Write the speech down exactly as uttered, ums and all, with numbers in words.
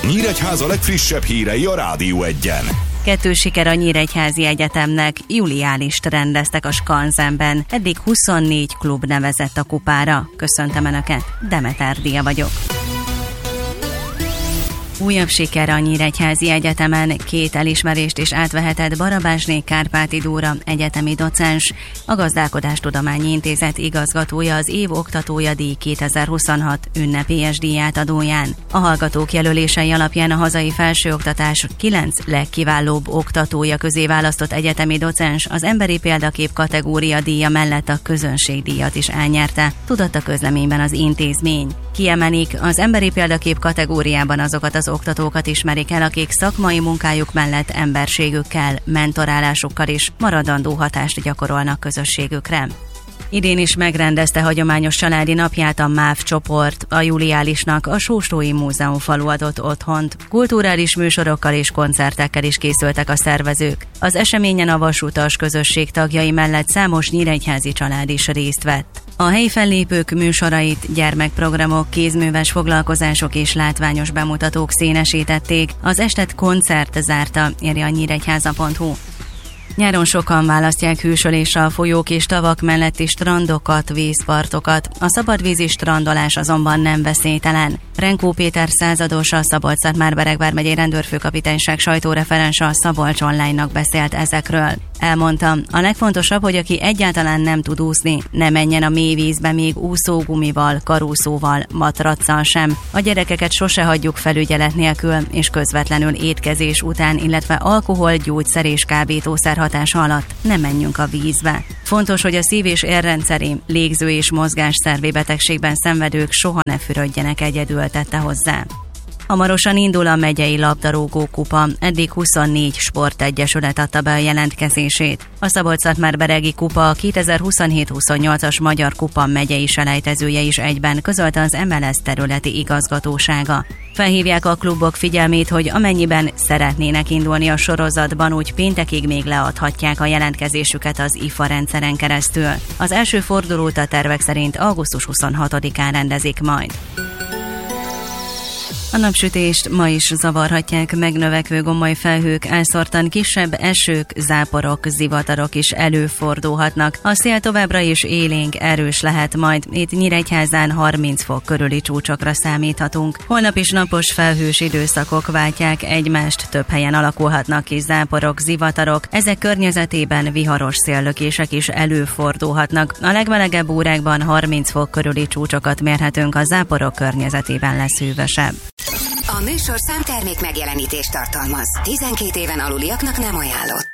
Nyíregyháza legfrissebb hírei a Rádió Egyen. Kettős siker a Nyíregyházi Egyetemnek, juliálist rendeztek a Skanzenben. Eddig huszonnégy klub nevezett a kupára. Köszöntöm Önöket, Demeter Dia vagyok. Újabb siker a Nyíregyházi Egyetemen, két elismerést is átvehetett Barabásné Kárpáti Dóra egyetemi docens, a Gazdálkodástudományi Intézet igazgatója az év oktatója díj kétezer-huszonhat ünnepélyes díjátadóján. A hallgatók jelölései alapján a hazai felsőoktatás kilenc legkiválóbb oktatója közé választott egyetemi docens az emberi példakép kategória díja mellett a közönségdíjat is elnyerte, tudott a közleményben az intézmény. Kiemelik, az emberi példakép kategóriában azokat az oktatókat ismerik el, akik szakmai munkájuk mellett emberségükkel, mentorálásukkal is maradandó hatást gyakorolnak közösségükre. Idén is megrendezte hagyományos családi napját a MÁV csoport, a juliálisnak a Sóstói Múzeumfalu adott otthont. Kulturális műsorokkal és koncertekkel is készültek a szervezők. Az eseményen a vasutas közösség tagjai mellett számos nyíregyházi család is részt vett. A helyi fellépők műsorait gyermekprogramok, kézműves foglalkozások és látványos bemutatók színesítették, az estet koncert zárta, írja a nyíregyháza pont hu. Nyáron sokan választják hűsölésre a folyók és tavak melletti strandokat, vízpartokat, a szabadvízi strandolás azonban nem veszélytelen. Renkó Péter százados, a Szabolcs-Szatmár-Bereg vármegyei rendőrfőkapitányság sajtóreferense a Szabolcs Online-nak beszélt ezekről. Elmondta, a legfontosabb, hogy aki egyáltalán nem tud úszni, ne menjen a mély vízbe még úszógumival, karúszóval, matracccal sem. A gyerekeket sose hagyjuk felügyelet nélkül, és közvetlenül étkezés után, illetve alkohol, gyógyszer és kábítószer hatása alatt ne menjünk a vízbe. Fontos, hogy a szív- és érrendszeri, légző- és mozgásszervi betegségben szenvedők soha ne fürödjenek egyedül, tette hozzá. Hamarosan indul a megyei labdarúgó kupa, eddig huszonnégy sportegyesület adta be a jelentkezését. A Szabolcs-Szatmár-Beregi kupa a kétezer-huszonhét-huszonnyolcas Magyar Kupa megyei selejtezője is egyben, közölte az em el es területi igazgatósága. Felhívják a klubok figyelmét, hogy amennyiben szeretnének indulni a sorozatban, úgy péntekig még leadhatják a jelentkezésüket az i ef á rendszeren keresztül. Az első fordulót a tervek szerint augusztus huszonhatodikán rendezik majd. A napsütést ma is zavarhatják megnövekvő gomoly felhők, elszórtan kisebb esők, záporok, zivatarok is előfordulhatnak. A szél továbbra is élénk, erős lehet majd, itt Nyíregyházán harminc fok körüli csúcsokra számíthatunk. Holnap is napos felhős időszakok váltják egymást, több helyen alakulhatnak ki záporok, zivatarok, ezek környezetében viharos széllökések is előfordulhatnak. A legmelegebb órákban harminc fok körüli csúcsokat mérhetünk, a záporok környezetében lesz hűvösebb. A műsor számtermék megjelenítést tartalmaz. tizenkét éven aluliaknak nem ajánlott.